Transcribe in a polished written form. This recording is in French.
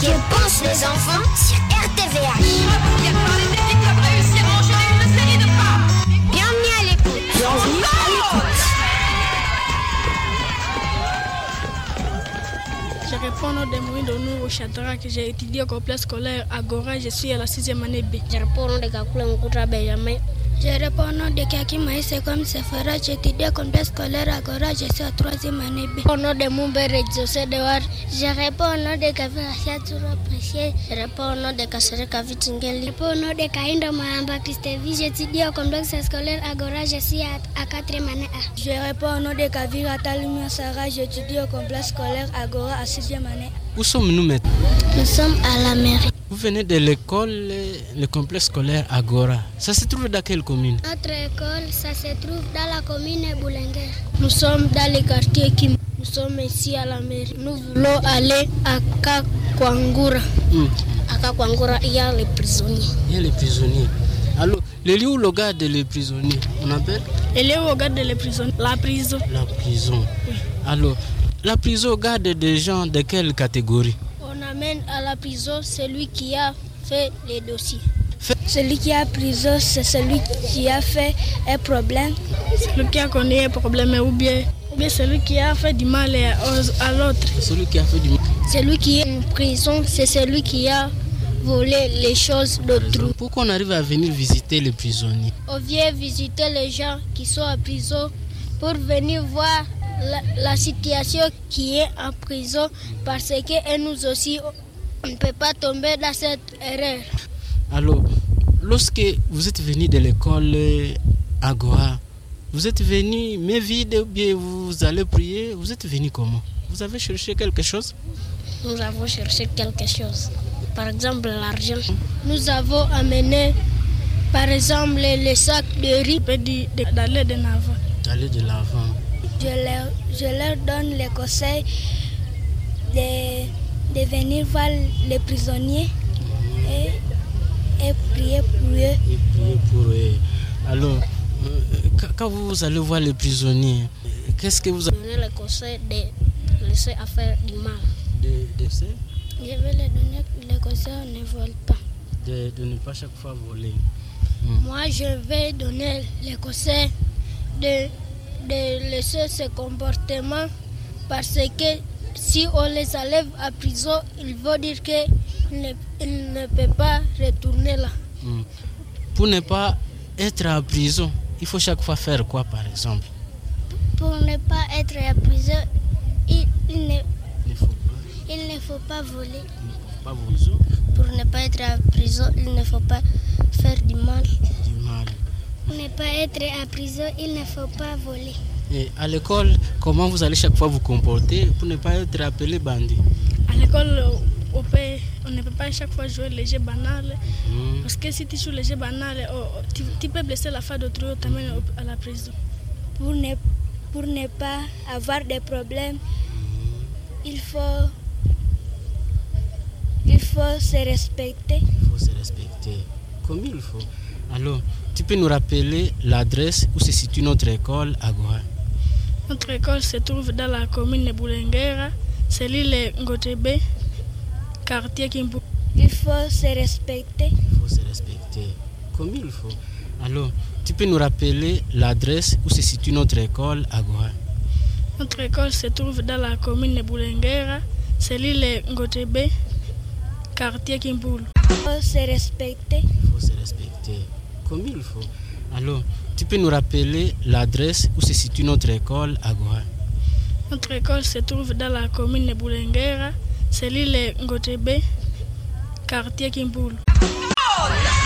Je pense les enfants sur RTVH. Bienvenue à l'écoute. Bienvenue à l'écoute. Je réponds au nom de Moïse Donou au Châtara que j'ai étudié au complexe scolaire Agora. Je suis à la 6e année B. Je réponds au nom de Kakula Moukoura Benjamin. Je réponds au nom de Kaki Maïs comme Sephora. J'ai étudié au complexe scolaire Agora. Je suis à 3e année B. Au nom de Moumbere José Dewar. Je réponds au nom de Kavi Achiatura Précieux. Je réponds au nom de Kassere Kavi Tingeli. Je réponds au nom de Kaindo Mahamba Christevi. J'ai étudié au complexe scolaire Agora. Je suis à 4e année A. Je réponds au nom de Kavi Ratalumia Sarah. J'étudie au complexe scolaire Agora à 6e année. Où sommes-nous maintenant? Nous sommes à la mairie. Vous venez de l'école, le complexe scolaire Agora. Ça se trouve dans quelle commune? Notre école, ça se trouve dans la commune de Boulenguer. Nous sommes dans le quartier Kim. Nous sommes ici à la mairie. Nous voulons aller à Kakwangura. À Kakwangura, il y a les prisonniers. Il y a les prisonniers. Alors, le lieu où l'on garde les prisonniers, on appelle? Le lieu où on garde les prisonniers, la prison. La prison. Oui. Alors, la prison garde des gens de quelle catégorie? On amène à la prison celui qui a fait les dossiers. Celui qui a prison, c'est celui qui a fait un problème. Celui qui a connu un problème ou bien celui qui a fait du mal à l'autre. Celui qui a fait du mal. Celui qui est en prison, c'est celui qui a volé les choses d'autrui. Pourquoi on arrive à venir visiter les prisonniers? On vient visiter les gens qui sont en prison pour venir voir la situation qui est en prison parce que nous aussi, on ne peut pas tomber dans cette erreur. Alors, lorsque vous êtes venu de l'école Agora, vous êtes venu main vide ou bien vous allez prier? Vous êtes venu comment? Vous avez cherché quelque chose? Nous avons cherché quelque chose. Par exemple, l'argent. Nous avons amené, par exemple, les sacs de riz d'aller de l'avant. D'aller de l'avant. Je leur donne les conseils de venir voir les prisonniers et prier pour eux. Et prier pour eux. Alors, quand vous allez voir les prisonniers, qu'est-ce que vous avez donné le conseil de laisser à faire du mal? De Je vais leur donner le conseil on ne vole pas. De ne pas chaque fois voler. Moi, je vais donner le conseil de laisser ce comportement parce que si on les enlève à prison, il faut dire qu'ils ne peuvent pas retourner là. Pour ne pas être à prison, il faut chaque fois faire quoi par exemple? Pour ne pas être à prison, il ne faut pas voler. Pour ne pas être à prison, il ne faut pas faire du mal. Pour ne pas être à prison, il ne faut pas voler. Et à l'école, comment vous allez chaque fois vous comporter pour ne pas être appelé bandit? À l'école, on ne peut pas chaque fois jouer les jeux banals. Parce que si tu joues les jeux banals, tu peux blesser la femme d'autrui, t'amènes à la prison. Pour ne pas avoir de problèmes, il faut se respecter. Il faut se respecter. Comme il faut. Alors, tu peux nous rappeler l'adresse où se situe notre école Agora? Notre école se trouve dans la commune de Boulenguer, c'est l'île Ngotebe, quartier Kimbu. Il faut se respecter. Il faut se respecter. Comme il faut. Alors, tu peux nous rappeler l'adresse où se situe notre école Agora? Notre école se trouve dans la commune de Boulenguer, c'est l'île Ngotebe, quartier Kimboul. Il faut se respecter. Il faut se respecter. Comme il faut. Alors, tu peux nous rappeler l'adresse où se situe notre école Agora? Notre école se trouve dans la commune de Boulenguer, c'est l'île Ngotebe, quartier Kimboul.